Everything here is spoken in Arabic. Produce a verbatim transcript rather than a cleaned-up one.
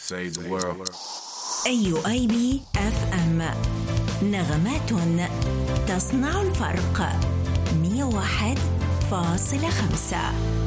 save the world. أي آي بي إف إم نغمات تصنع الفرق. مية وواحد فاصلة خمسة.